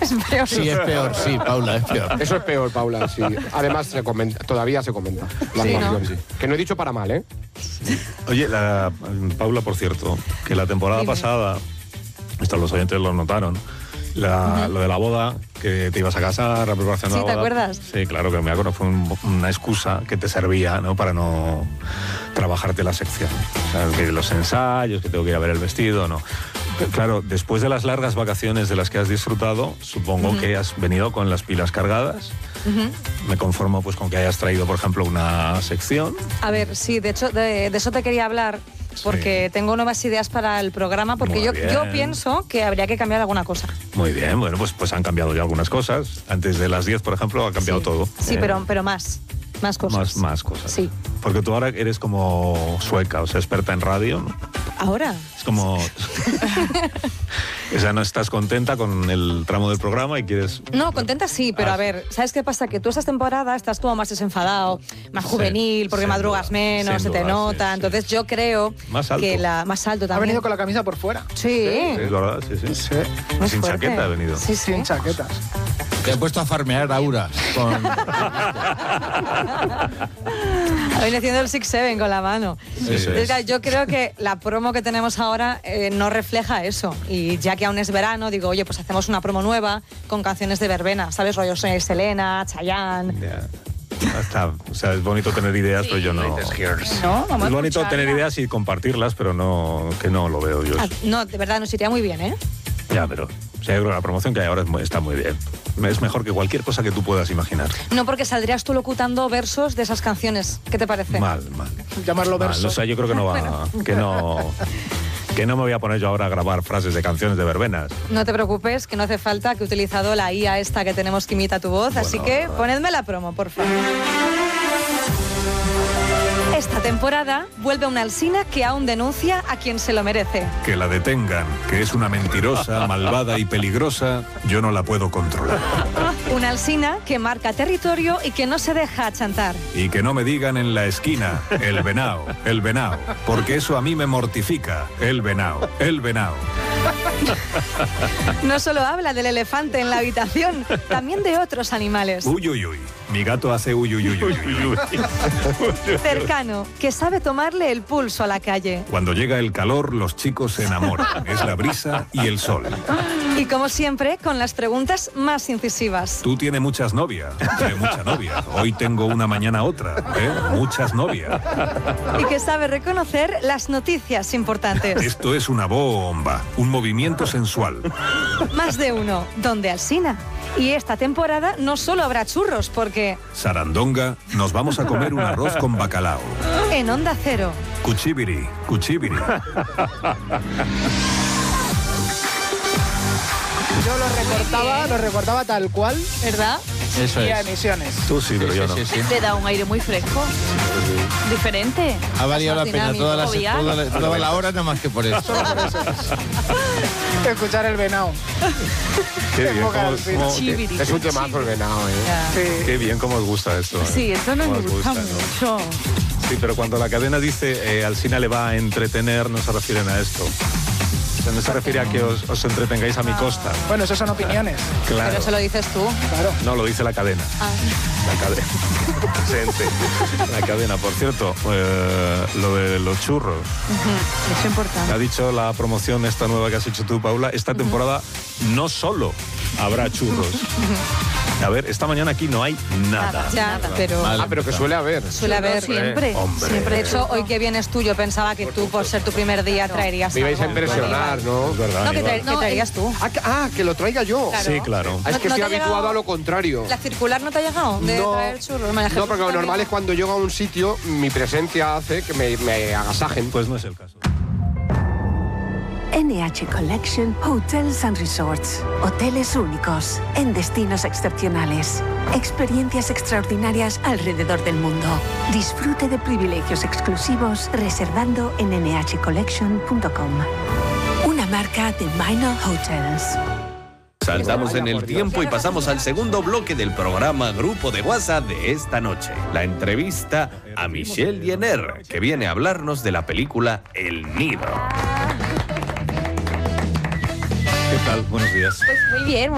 Es peor. Sí, es peor, sí, Paula, es peor. Eso es peor, Paula, sí. Además, todavía se comenta. La Sí, actuación. ¿no? Sí. Que no he dicho para mal, ¿eh? Oye, Paula, por cierto, que la temporada pasada, esto los oyentes lo notaron, lo de la boda, que te ibas a casar, la preparación de la boda. ¿Sí, te acuerdas? Sí, claro que me acuerdo, fue una excusa que te servía, ¿no?, para no trabajarte la sección. O sea, que los ensayos, que tengo que ir a ver el vestido, no. Claro, después de las largas vacaciones de las que has disfrutado, supongo que has venido con las pilas cargadas. Me conformo pues con que hayas traído, por ejemplo, una sección. A ver, sí, de hecho, de eso te quería hablar, porque tengo nuevas ideas para el programa, porque yo pienso que habría que cambiar alguna cosa. Muy bien, bueno, pues han cambiado ya algunas cosas. Antes de las 10, por ejemplo, ha cambiado todo. Sí, pero más cosas. Más cosas. Sí. Porque tú ahora eres como sueca, o sea, experta en radio, ¿no? ¿Ahora? Es como... O sea, no estás contenta con el tramo del programa y quieres... No, contenta sí, pero a ver, ¿sabes qué pasa? Que tú esta temporada estás como más desenfadado, más juvenil, porque madrugas menos, se te nota. Entonces yo creo que más alto también. Ha venido con la camisa por fuera. Sí. Es verdad, sí. Muy Sin fuerte. chaqueta ha venido. Sí. Sin chaquetas. Te he puesto a farmear Aura. Ha venido haciendo el 6-7 con la mano. Entonces, yo creo que la promo que tenemos ahora no refleja eso. Y ya que aún es verano, digo, oye, pues hacemos una promo nueva con canciones de verbena, ¿sabes? Rollo Selena, Chayanne. O sea, es bonito tener ideas, pero yo no... No, vamos Es bonito a tener ideas y compartirlas, pero que no lo veo yo. No, de verdad, nos iría muy bien, ¿eh? Ya, pero o sea, yo creo que la promoción que hay ahora está muy bien. Es mejor que cualquier cosa que tú puedas imaginar. No, porque saldrías tú locutando versos de esas canciones. ¿Qué te parece? Mal. Llamarlo verso. O sea, yo creo que no va... Que no me voy a poner yo ahora a grabar frases de canciones de verbenas. No te preocupes, que no hace falta, que he utilizado la IA esta que tenemos que imita tu voz, así que ponedme la promo, por favor. Esta temporada vuelve una Alsina que aún denuncia a quien se lo merece. Que la detengan, que es una mentirosa, malvada y peligrosa, yo no la puedo controlar. Una Alsina que marca territorio y que no se deja achantar. Y que no me digan en la esquina, el venao, porque eso a mí me mortifica, el venao. No solo habla del elefante en la habitación, también de otros animales. Uy, mi gato hace uy. Cercano, que sabe tomarle el pulso a la calle. Cuando llega el calor, los chicos se enamoran. Es la brisa y el sol. Y como siempre, con las preguntas más incisivas. Tú tienes muchas novias, mucha novia. Hoy tengo una, mañana otra, muchas novias. Y que sabe reconocer las noticias importantes. Esto es una bomba, un movimiento sensual. Más de uno, donde Alsina. Y esta temporada no solo habrá churros, porque... Sarandonga, nos vamos a comer un arroz con bacalao. En Onda Cero. Cuchibiri. Yo lo recortaba tal cual, ¿verdad? Eso y es. a emisiones. Tú sí, pero yo no. Sí. Te da un aire muy fresco. Diferente. Ha valido la pena Dinámico, toda la hora, nada más que por eso. Escuchar el venao. Qué bien, Chibiri. Es un temazo el venado, ¿eh? Sí. qué bien cómo os gusta esto. Sí, esto nos Cómo os gusta ¿no? mucho. Sí, pero cuando la cadena dice Alsina le va a entretener, no se refieren a esto. O sea, no se refiere a que os entretengáis a mi costa. Bueno, eso son opiniones. Claro. Pero eso lo dices tú. Claro. No, lo dice la cadena. La cadena. Presente. La cadena. Por cierto, lo de los churros. Es importante. Ha dicho la promoción esta nueva que has hecho tú, Paula. Esta temporada no solo habrá churros. A ver, esta mañana aquí no hay nada. Ya, pero... Pero que suele haber. Suele haber. Siempre. Hombre. Siempre. De hecho, hoy que vienes tú, yo pensaba que tú, por ser tu primer día, traerías Me ibais a algo. impresionar, ¿no? Es verdad. No, que Aníbal. traerías tú. Que lo traiga yo. Claro. Sí, claro. Es que ¿No estoy te ha habituado llegado a lo contrario. ¿La circular no te ha llegado de traer churros? No, porque lo normal es cuando llego a un sitio, mi presencia hace que me agasajen. Pues no es el caso. NH Collection Hotels and Resorts. Hoteles únicos, en destinos excepcionales. Experiencias extraordinarias alrededor del mundo. Disfrute de privilegios exclusivos reservando en nhcollection.com. Una marca de Minor Hotels. Saltamos en el tiempo y pasamos al segundo bloque del programa Grupo de WhatsApp de esta noche. La entrevista a Michelle Jenner, que viene a hablarnos de la película El Nido. ¿Qué tal? Buenos días. Muy bien.